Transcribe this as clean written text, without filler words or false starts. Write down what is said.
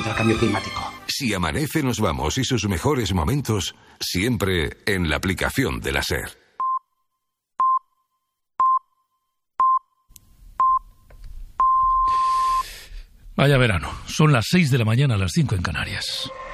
contra el cambio climático. Si amanece, nos vamos y sus mejores momentos siempre en la aplicación de la SER. Vaya verano. Son las 6 de la mañana, las 5 en Canarias.